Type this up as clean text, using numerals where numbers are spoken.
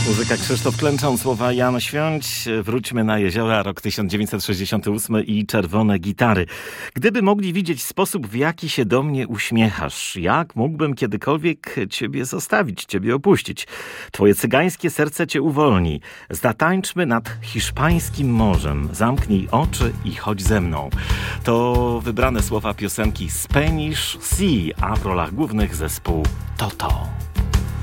Muzyka Krzysztof Klęczon, słowa Jan Świąć. Wróćmy na jeziora, rok 1968 i czerwone gitary. Gdyby mogli widzieć sposób, w jaki się do mnie uśmiechasz, jak mógłbym kiedykolwiek ciebie zostawić, ciebie opuścić? Twoje cygańskie serce cię uwolni. Zatańczmy nad hiszpańskim morzem. Zamknij oczy i chodź ze mną. To wybrane słowa piosenki Spanish Sea, a w rolach głównych zespół Toto.